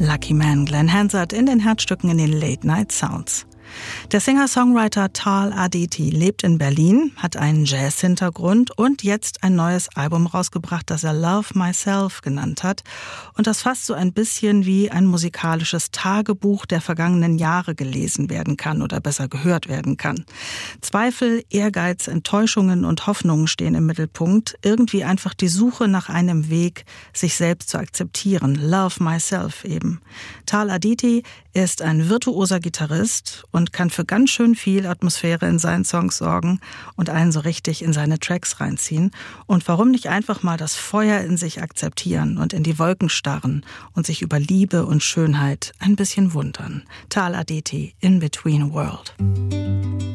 Lucky Man, Glenn Hansard in den Herzstücken in den Late Night Sounds. Der Singer-Songwriter Tal Aditi lebt in Berlin, hat einen Jazz-Hintergrund und jetzt ein neues Album rausgebracht, das er Love Myself genannt hat. Und das fast so ein bisschen wie ein musikalisches Tagebuch der vergangenen Jahre gelesen werden kann oder besser gehört werden kann. Zweifel, Ehrgeiz, Enttäuschungen und Hoffnungen stehen im Mittelpunkt. Irgendwie einfach die Suche nach einem Weg, sich selbst zu akzeptieren. Love Myself eben. Tal Aditi ist ein virtuoser Gitarrist und kann für ganz schön viel Atmosphäre in seinen Songs sorgen und einen so richtig in seine Tracks reinziehen. Und warum nicht einfach mal das Feuer in sich akzeptieren und in die Wolken starren und sich über Liebe und Schönheit ein bisschen wundern. Tal Aditi, In Between World.